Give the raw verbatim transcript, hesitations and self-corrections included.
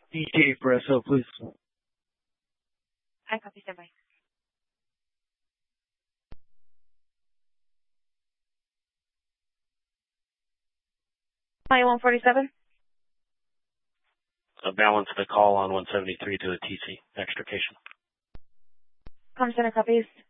D J for S O, please. I copy, standby. one forty-seven. Uh, balance the call on one seventy-three to the T C extrication. Com center copies.